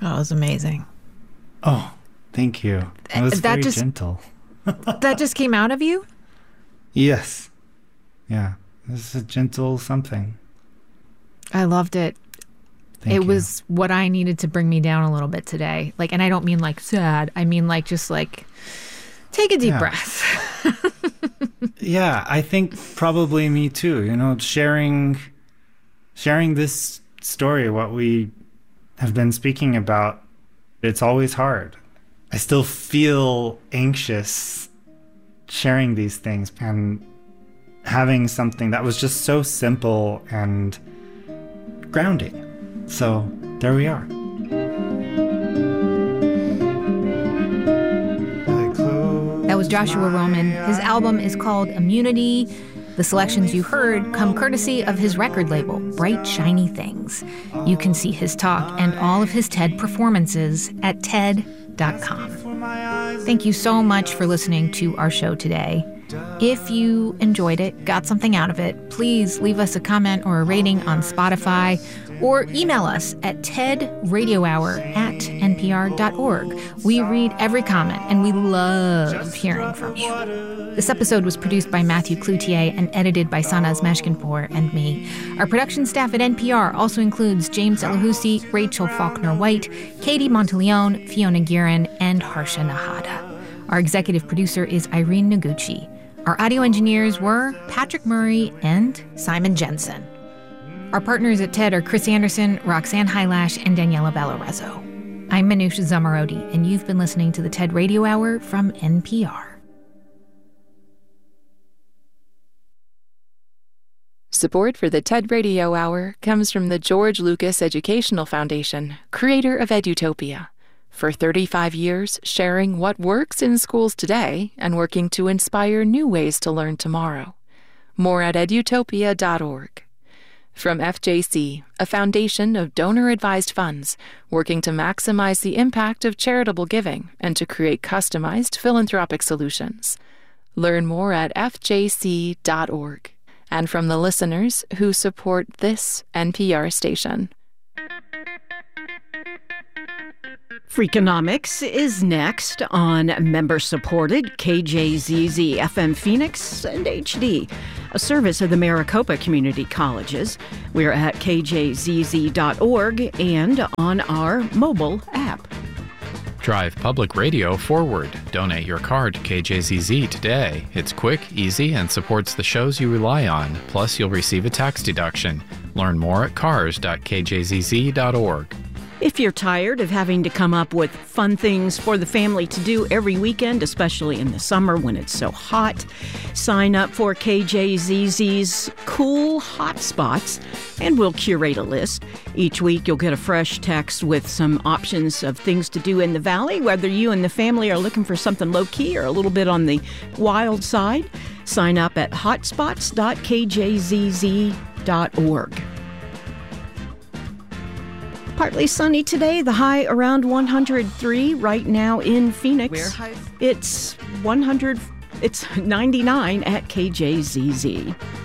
Oh, it was amazing. Oh, thank you. That was very gentle. That just came out of you? Yes. Yeah. This is a gentle something. I loved it. Thank you. It was what I needed to bring me down a little bit today. Like, and I don't mean like sad. I mean like just like take a deep breath. Yeah, I think probably me too. You know, sharing this story, what we have been speaking about, it's always hard. I still feel anxious sharing these things and having something that was just so simple and grounding. So there we are. That was Joshua Roman. His album is called Immunity. The selections you heard come courtesy of his record label, Bright Shiny Things. You can see his talk and all of his TED performances at TED.com. Thank you so much for listening to our show today. If you enjoyed it, got something out of it, please leave us a comment or a rating on Spotify or email us at tedradiohour@npr.org. We read every comment and we love hearing from you. This episode was produced by Matthew Cloutier and edited by Sanaz Meshkinpour and me. Our production staff at NPR also includes James Elahoussi, Rachel Faulkner-White, Katie Monteleone, Fiona Guerin, and Harsha Nahada. Our executive producer is Irene Noguchi. Our audio engineers were Patrick Murray and Simon Jensen. Our partners at TED are Chris Anderson, Roxanne Hylash, and Daniela Valorezzo. I'm Manoush Zomorodi, and you've been listening to the TED Radio Hour from NPR. Support for the TED Radio Hour comes from the George Lucas Educational Foundation, creator of Edutopia. For 35 years, sharing what works in schools today and working to inspire new ways to learn tomorrow. More at edutopia.org. From FJC, a foundation of donor-advised funds working to maximize the impact of charitable giving and to create customized philanthropic solutions. Learn more at fjc.org. And from the listeners who support this NPR station. Freakonomics is next on member-supported KJZZ FM Phoenix and HD, a service of the Maricopa Community Colleges. We're at kjzz.org and on our mobile app. Drive public radio forward. Donate your car to KJZZ today. It's quick, easy, and supports the shows you rely on. Plus, you'll receive a tax deduction. Learn more at cars.kjzz.org. If you're tired of having to come up with fun things for the family to do every weekend, especially in the summer when it's so hot, sign up for KJZZ's Cool Hotspots, and we'll curate a list. Each week, you'll get a fresh text with some options of things to do in the valley, whether you and the family are looking for something low-key or a little bit on the wild side. Sign up at hotspots.kjzz.org. Partly sunny today, the high around 103 right now in Phoenix. It's 99 at KJZZ.